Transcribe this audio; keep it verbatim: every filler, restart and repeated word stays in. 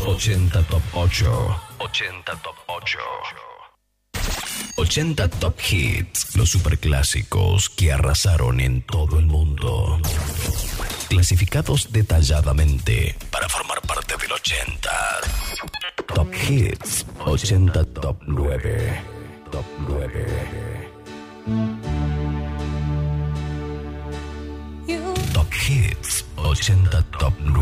ochenta Top ocho. ochenta Top ocho. ochenta Top Hits. Los superclásicos que arrasaron en todo el mundo. Clasificados detalladamente para formar parte del ochenta. Top Hits. ochenta Top nueve. Top nueve. Top Hits. ochenta Top nueve.